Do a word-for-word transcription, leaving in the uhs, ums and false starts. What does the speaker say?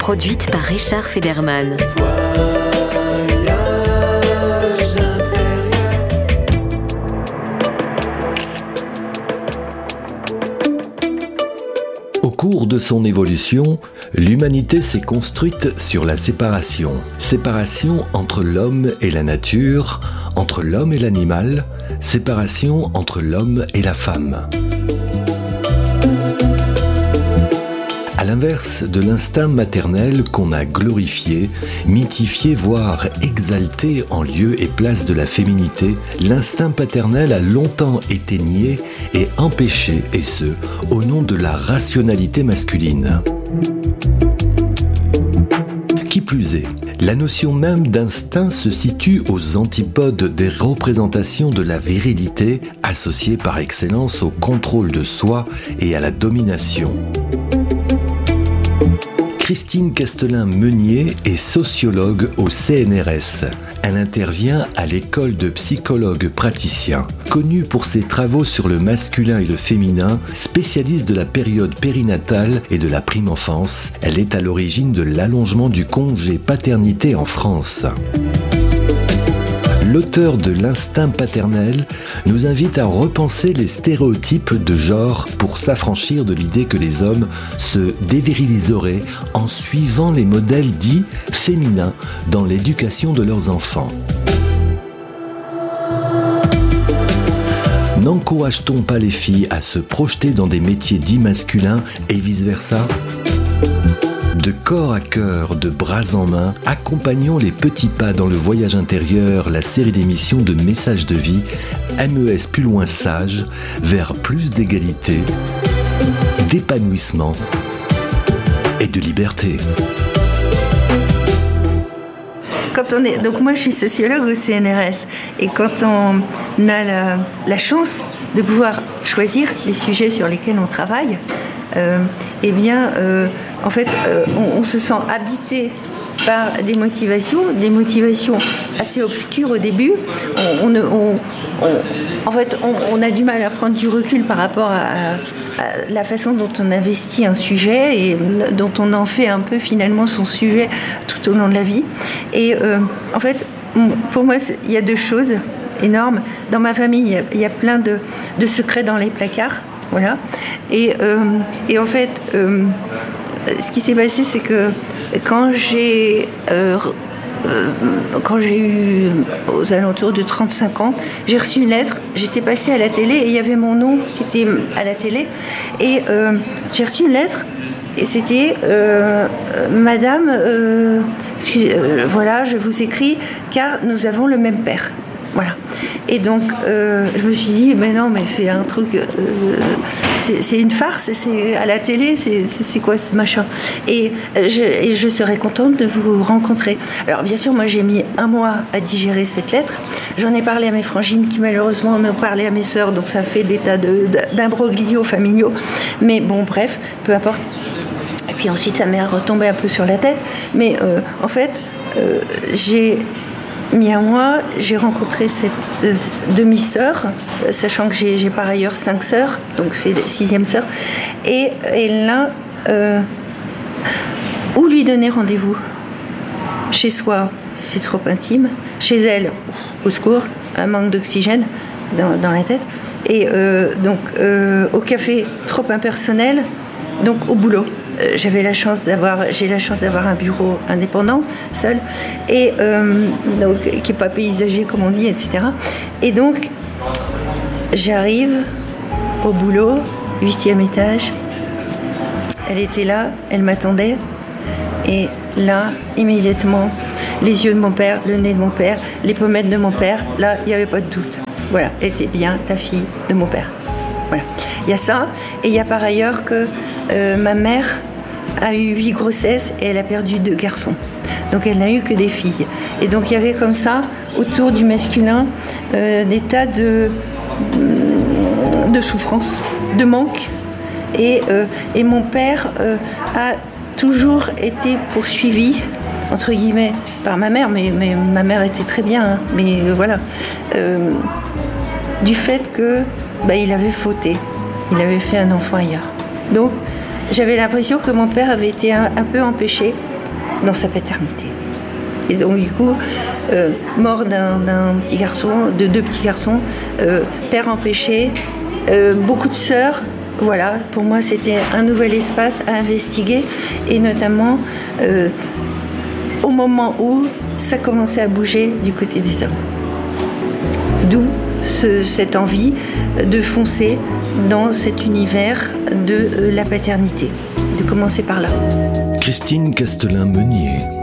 produite par Richard Federman. Au cours de son évolution, l'humanité s'est construite sur la séparation. Séparation entre l'homme et la nature, entre l'homme et l'animal, séparation entre l'homme et la femme. À l'inverse de l'instinct maternel qu'on a glorifié, mythifié, voire exalté en lieu et place de la féminité, l'instinct paternel a longtemps été nié et empêché, et ce, au nom de la rationalité masculine. Qui plus est, la notion même d'instinct se situe aux antipodes des représentations de la virilité associées par excellence au contrôle de soi et à la domination. Christine Castelin-Meunier est sociologue au C N R S. Elle intervient à l'école de psychologues praticiens. Connue pour ses travaux sur le masculin et le féminin, spécialiste de la période périnatale et de la prime enfance, elle est à l'origine de l'allongement du congé paternité en France. L'auteur de l'Instinct paternel nous invite à repenser les stéréotypes de genre pour s'affranchir de l'idée que les hommes se déviriliseraient en suivant les modèles dits féminins dans l'éducation de leurs enfants. N'encourage-t-on pas les filles à se projeter dans des métiers dits masculins et vice-versa ? De corps à cœur, de bras en main, accompagnons les petits pas dans le voyage intérieur, la série d'émissions de messages de vie, M E S plus loin sage, vers plus d'égalité, d'épanouissement et de liberté. Quand on est, donc moi je suis sociologue au C N R S, et quand on a la, la chance de pouvoir choisir les sujets sur lesquels on travaille, euh, eh bien, euh, en fait, euh, on, on se sent habité par des motivations, des motivations assez obscures au début. On, on, on, on, en fait, on, on a du mal à prendre du recul par rapport à, à la façon dont on investit un sujet et dont on en fait un peu finalement son sujet tout au long de la vie. Et euh, en fait, pour moi, il y a deux choses énormes. Dans ma famille, il y a, il y a plein de, de secrets dans les placards. Voilà. Et, euh, et en fait, euh, ce qui s'est passé, c'est que quand j'ai, euh, euh, quand j'ai eu aux alentours de trente-cinq ans, j'ai reçu une lettre, j'étais passée à la télé et il y avait mon nom qui était à la télé. Et euh, j'ai reçu une lettre et c'était euh, « Madame, euh, excusez, euh, voilà, je vous écris car nous avons le même père ». Voilà. Et donc, euh, je me suis dit, mais non, mais c'est un truc, euh, c'est, c'est une farce, c'est à la télé, c'est, c'est, c'est quoi ce machin ? Et je, et je serais contente de vous rencontrer. Alors, bien sûr, moi, j'ai mis un mois à digérer cette lettre. J'en ai parlé à mes frangines qui, malheureusement, en ont parlé à mes sœurs, donc ça fait des tas de, d'imbroglios familiaux. Mais bon, bref, peu importe. Et puis ensuite, ça m'est retombé un peu sur la tête. Mais euh, en fait, euh, j'ai... mis un mois, j'ai rencontré cette euh, demi-sœur, euh, sachant que j'ai, j'ai par ailleurs cinq sœurs, donc c'est la sixième sœur, et, et là, euh, où lui donner rendez-vous ? Chez soi, c'est trop intime. Chez elle, au secours, un manque d'oxygène dans, dans la tête. Et euh, donc, euh, au café, trop impersonnel, donc au boulot. Euh, j'avais la chance d'avoir, j'ai la chance d'avoir un bureau indépendant, seul, et euh, donc, qui n'est pas paysager comme on dit, et cetera. Et donc, j'arrive au boulot, huitième étage. Elle était là, elle m'attendait, et là, immédiatement, les yeux de mon père, le nez de mon père, les pommettes de mon père, là, il n'y avait pas de doute. Voilà, elle était bien la fille de mon père. Voilà. Il y a ça, et il y a par ailleurs que euh, ma mère a eu huit grossesses et elle a perdu deux garçons. Donc elle n'a eu que des filles. Et donc il y avait comme ça, autour du masculin, euh, des tas de, de souffrances, de manque. Et, euh, et mon père euh, a toujours été poursuivi, entre guillemets, par ma mère, mais, mais ma mère était très bien, hein, mais euh, voilà, euh, du fait que bah, il avait fauté, il avait fait un enfant ailleurs. Donc j'avais l'impression que mon père avait été un, un peu empêché dans sa paternité. Et donc du coup, euh, mort d'un, d'un petit garçon, de deux petits garçons, euh, père empêché, euh, beaucoup de sœurs. Voilà, pour moi c'était un nouvel espace à investiguer, et notamment euh, au moment où ça commençait à bouger du côté des hommes. D'où ce, cette envie de foncer dans cet univers de euh, la paternité, de commencer par là. Christine Castelin-Meunier.